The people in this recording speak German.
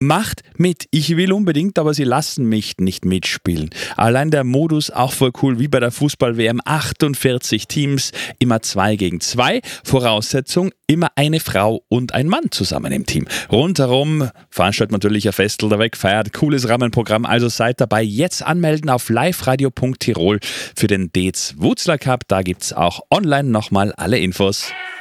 Macht mit. Ich will unbedingt, aber sie lassen mich nicht mitspielen. Allein der Modus auch voll cool, wie bei der Fußball-WM. 48 Teams, immer 2 gegen 2. Voraussetzung, immer eine Frau und ein Mann zusammen im Team. Rundherum veranstaltet natürlich ein Festel, da wegfeiert. Cooles Rahmenprogramm, also seid dabei. Jetzt anmelden auf liveradio.tirol für den DZ Wutzler Cup. Da gibt's auch online nochmal alle Infos.